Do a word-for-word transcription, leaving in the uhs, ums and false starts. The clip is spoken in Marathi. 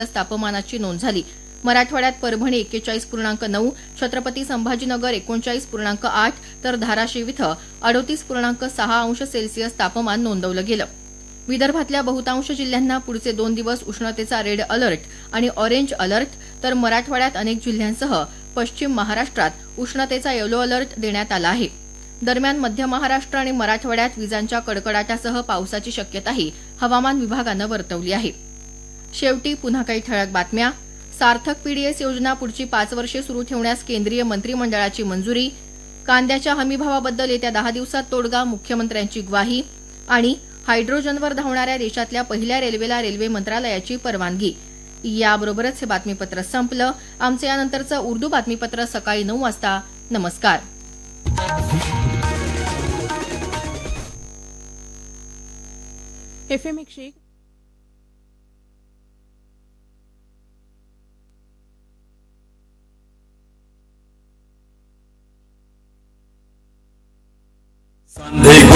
तापमानाची नोंद झाली। मराठवाड्यात परभणी एक्केचाळीस पूर्णांक नऊ, छत्रपती संभाजीनगर एकोणचाळीस पूर्णांक आठ तर धाराशिव इथं अडोतीस पूर्णांक सहा अंश सेल्सिअस तापमान नोंदवलं गेलं। विदर्भातल्या बहुतांश जिल्ह्यांना पुढचे दोन दिवस उष्णतेचा रेड अलर्ट आणि ऑरेंज अलर्ट, तर मराठवाड्यात अनेक जिल्ह्यांसह पश्चिम महाराष्ट्रात उष्णतेचा येलो अलर्ट देण्यात आला आहे। दरम्यान मध्य महाराष्ट्र आणि मराठवाड्यात विजांच्या कडकडाटासह पावसाची शक्यताही हवामान विभागानं वर्तवली आहे। शेवटी पुन्हा काही ठळक बातम्या। सार्थक पीडीएस योजना पुढची पाच वर्षे सुरू ठेवण्यास केंद्रीय मंत्रिमंडळाची मंजुरी। कांद्याच्या हमीभावाबद्दल येत्या दहा दिवसात तोडगा, मुख्यमंत्र्यांची ग्वाही। आणि हायड्रोजनवर धावणाऱ्या देशातल्या पहिल्या रेल्वेला रेल्वे मंत्रालयाची परवानगी। याबरोबरच हे बातमीपत्र संपलं। आमचं यानंतरचं उर्दू बातमीपत्र सकाळी नऊ वाजता। नमस्कार। एफ एम एकशे एक संधे